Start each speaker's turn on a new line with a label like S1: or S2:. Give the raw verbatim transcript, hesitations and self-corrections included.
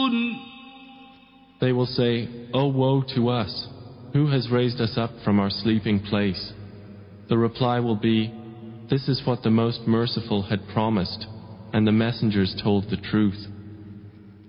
S1: They will say, "Oh, woe to us! Who has raised us up from our sleeping place?" The reply will be, "This is what the Most Merciful had promised, and the messengers told the truth."